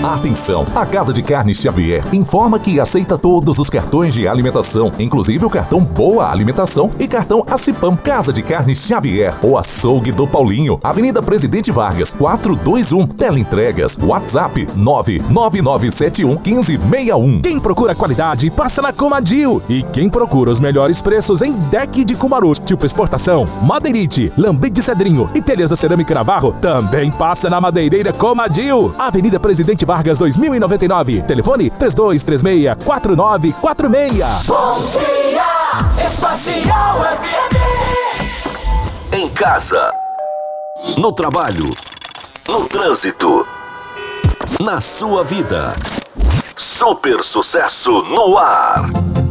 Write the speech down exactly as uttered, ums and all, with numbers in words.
Atenção! A Casa de Carnes Xavier informa que aceita todos os cartões de alimentação, inclusive o cartão Boa Alimentação e cartão Acipam. Casa de Carnes Xavier, o açougue do Paulinho, Avenida Presidente Vargas, quatrocentos e vinte e um. Teleentregas, WhatsApp nove nove nove sete um um cinco seis um. Quem procura qualidade, passa na Comadil. E quem procura os melhores preços em deck de Cumaru, tipo exportação, madeirite, lambrete de cedrinho e telhas da cerâmica Navarro, também passa na Madeireira Comadil. Avenida Presidente Vargas dois mil e noventa e nove. Telefone três dois três seis, quatro nove quatro seis. Bom dia, Espacial F M. Em casa, no trabalho, no trânsito, na sua vida. Super sucesso no ar.